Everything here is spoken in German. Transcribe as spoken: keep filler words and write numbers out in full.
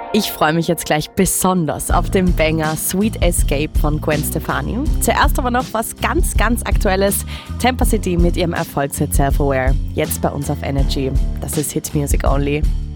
Ich freue mich jetzt gleich besonders auf den Banger Sweet Escape von Gwen Stefani. Zuerst aber noch was ganz, ganz Aktuelles. Tempa City mit ihrem Erfolgshit Self-Aware. Jetzt bei uns auf Energy. Das ist Hit Music Only.